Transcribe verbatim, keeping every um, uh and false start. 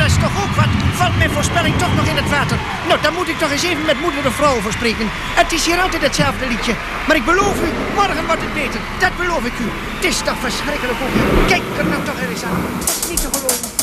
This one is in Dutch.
dat is toch ook wat? Valt mijn voorspelling toch nog in het water? Nou, dan moet ik toch eens even met moeder de vrouw over spreken. Het is hier altijd hetzelfde liedje. Maar ik beloof u, morgen wordt het beter. Dat beloof ik u. Het is toch verschrikkelijk ook. Kijk er nou toch eens aan. Het is niet te geloven.